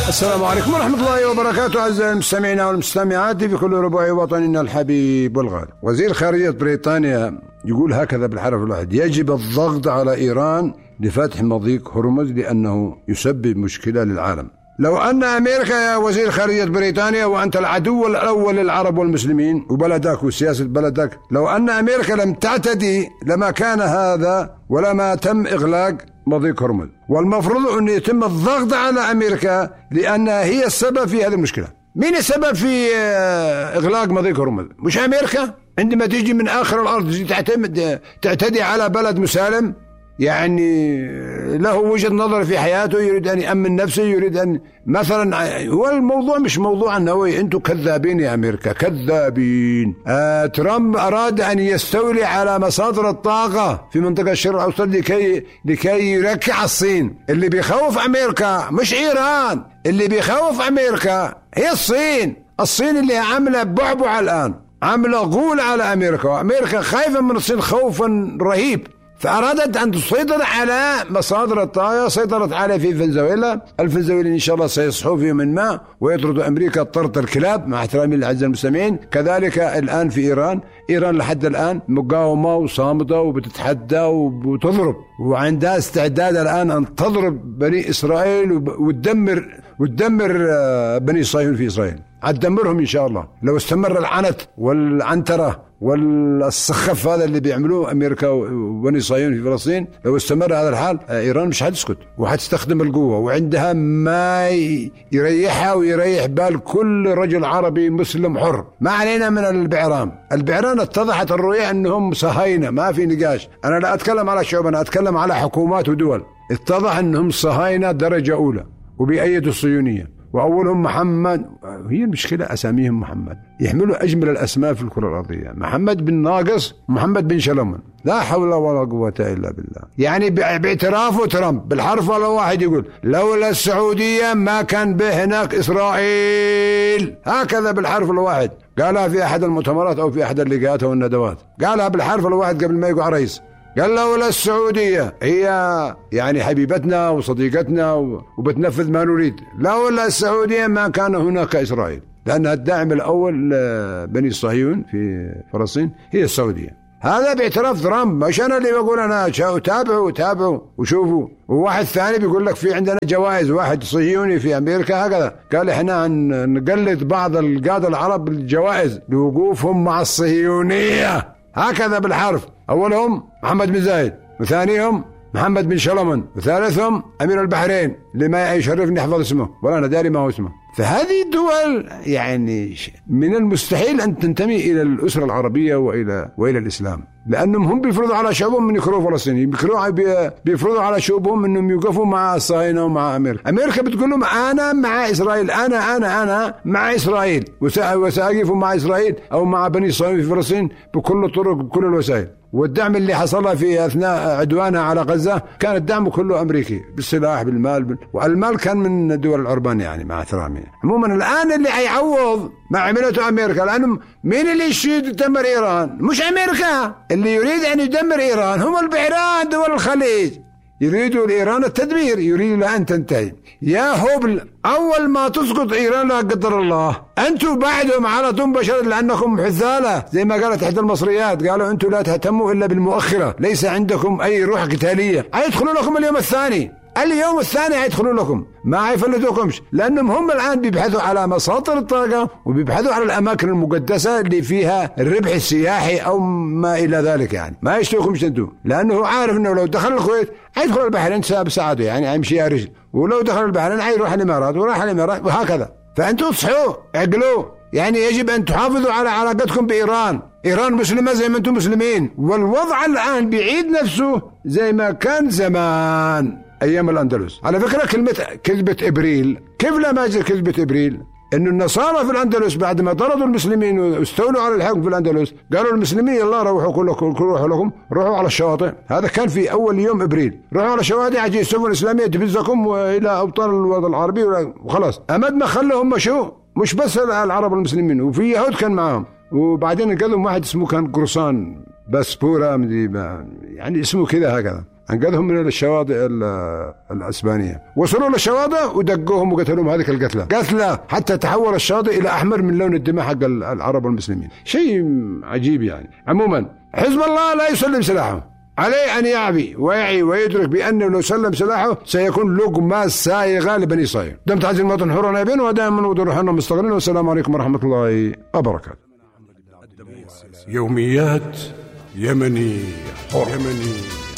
السلام عليكم ورحمة الله وبركاته. أعزائي المستمعين والمستمعات في كل ربوع وطننا الحبيب والغالي. وزير خارجية بريطانيا يقول هكذا بالحرف الواحد: يجب الضغط على إيران لفتح مضيق هرمز لأنه يسبب مشكلة للعالم. لو أن أمريكا يا وزير خارجية بريطانيا، وأنت العدو الأول للعرب والمسلمين وبلدك وسياسة بلدك، لو أن أمريكا لم تعتدي لما كان هذا ولما تم إغلاق مضيق هرمز. والمفروض أن يتم الضغط على أمريكا لأنها هي السبب في هذه المشكلة. مين السبب في إغلاق مضيق هرمز؟ مش أمريكا؟ عندما تيجي من آخر الأرض تعتدي على بلد مسالم، يعني له وجهة نظر في حياته، يريد أن يأمن نفسه، يريد أن مثلا، هو الموضوع مش موضوع النووي. أنتم كذابين يا أمريكا، كذابين. ترامب أراد أن يستولي على مصادر الطاقة في منطقة الشرق الأوسط لكي يركع الصين. اللي بيخوف أمريكا مش إيران، اللي بيخوف أمريكا هي الصين اللي عاملة بعبع الآن، عاملة غول على أمريكا، وأمريكا خايفة من الصين خوفا رهيب، فأرادت أن تسيطر على مصادر الطاقة. سيطرت عليه في فنزويلا. الفنزويلي إن شاء الله سيصحوا فيه من ماء ويطردوا أمريكا طرد الكلاب، مع احترامي للأعزاء المستمعين. كذلك الآن في إيران لحد الآن مقاومة وصامتة وبتتحدى وتضرب، وعندها استعداد الآن أن تضرب بني إسرائيل وتدمر بني صهيون في إسرائيل. هتدمرهم إن شاء الله لو استمر العنت والعنترة والسخف هذا اللي بيعملوه أمريكا وبني صهيون في فلسطين. لو استمر هذا الحال، إيران مش هتسكت وهتستخدم القوة، وعندها ما يريحها ويريح بال كل رجل عربي مسلم حر. ما علينا من البعران اتضحت الرؤية أنهم صهاينة، ما في نقاش. أنا لا أتكلم على شعوب، أنا أتكلم على حكومات ودول. اتضح أنهم صهاينة درجة أولى وبيأيدوا الصهيونية، وأولهم محمد. هي المشكلة أساميهم محمد، يحملوا أجمل الأسماء في الكرة الأرضية: محمد بن ناقص، محمد بن شلمون. لا حول ولا قوة إلا بالله. يعني باعترافه ترامب بالحرف الواحد يقول: لولا السعودية ما كان به هناك إسرائيل. هكذا بالحرف الواحد قالها في أحد المؤتمرات أو في أحد اللقاءات أو الندوات، قالها بالحرف الواحد قبل ما يقع رئيس. قال لولا السعودية، هي يعني حبيبتنا وصديقتنا وبتنفذ ما نريد، لولا السعودية ما كان هناك إسرائيل، لأنها الداعم الأول بني صهيون في فلسطين هي السعودية. هذا باعتراف ترامب، مش أنا اللي بقول. أنا تابعوا وشوفوا. وواحد ثاني بيقول لك في عندنا جوائز، واحد صهيوني في أمريكا هكذا قال: إحنا نقلد بعض القادة العرب بالجوائز لوقوفهم مع الصهيونية. هكذا بالحرف. أولهم محمد بن زايد، وثانيهم محمد بن شلمون، وثالثهم أمير البحرين اللي ما يشرفني أحفظ اسمه ولا أنا داري ما هو اسمه. فهذه الدول يعني من المستحيل أن تنتمي إلى الأسرة العربية وإلى الإسلام، لأنهم هم بيفرضوا على شعوبهم من يكرهوا فلسطين، بيفرضوا على شعوبهم أنهم يوقفوا مع الصهاينة ومع أمريكا بتقول لهم: أنا مع إسرائيل، أنا مع إسرائيل، وسأقف مع إسرائيل أو مع بني صهيون في فلسطين بكل الطرق بكل الوسائل. والدعم اللي حصل في أثناء عدوانها على غزة كان الدعم كله أمريكي، بالسلاح بالمال والمال كان من الدول العربانية، يعني مع احترامي. عموما الآن اللي هيعوض ما عملته أمريكا، لأنه مين اللي يريد يدمر إيران؟ مش أمريكا. اللي يريد أن يدمر إيران هم البعران، دول الخليج. يريدوا لإيران التدمير، يريدوا أن تنتهي. يا هبل، أول ما تسقط إيران لا قدر الله أنتوا بعدهم على طول بشر، لأنكم حثالة. زي ما قالت إحدى المصريات، قالوا أنتوا لا تهتموا إلا بالمؤخرة، ليس عندكم أي روح قتالية. هيدخلوا لكم اليوم الثاني هيدخلوا لكم، ما هيفلتوكمش، لأنهم هم الآن بيبحثوا على مصادر الطاقة وبيبحثوا على الأماكن المقدسة اللي فيها الربح السياحي أو ما إلى ذلك. يعني ما يشتوكمش أنتوا، لأنه عارف أنه لو دخل الكويت هيدخل البحرين بساعته، يعني هيمشي رجل، ولو دخل البحرين هيروح الإمارات وراح الإمارات وهكذا. فأنتوا تصحوا عقلوا، يعني يجب أن تحافظوا على علاقتكم بإيران. إيران مسلمة زي ما أنتم مسلمين، والوضع الآن بيعيد نفسه زي ما كان زمان أيام الأندلس. على فكرة كذبة إبريل، كيف لا ما يجري كذبة إبريل؟ إنه النصارى في الأندلس بعد ما طردوا المسلمين واستولوا على الحكم في الأندلس، قالوا المسلمين يلا روحوا روحوا على الشواطئ. هذا كان في أول يوم إبريل، روحوا على الشواطئ عجي السفن الإسلامية تبزكم إلى أبطال الوطن العربي وخلاص. أمد ما خلهم مشوا، مش بس العرب المسلمين، وفي يهود كان معهم. وبعدين قالوا واحد اسمه كان قرصان باسبورا، يعني اسمه كذا هكذا. أنقذهم من الشواطئ الأسبانية. وصلوا للشواطئ ودقوهم وقتلوهم هذيك قتلة حتى تحول الشاطئ إلى أحمر من لون الدماء حق العرب والمسلمين. شيء عجيب يعني. عموما حزب الله لا يسلم سلاحه، عليه أن يعي ويعي ويدرك بأنه لو سلم سلاحه سيكون لقمة سائغة لبني إسرائيل. دمت عزيز المواطن حرا نائبين ودائما ودروحنا مستقلين. والسلام عليكم ورحمة الله وبركاته. يوميات يمني حر.